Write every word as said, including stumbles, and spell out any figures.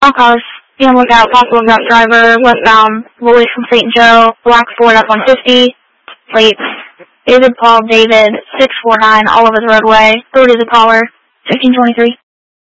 All cars, be on lookout, possible lookout driver, westbound, Lloyd from Saint Joe, black Ford F one fifty, plates, David Paul David, six four nine, all over the roadway, thirty to the caller, fifteen twenty-three.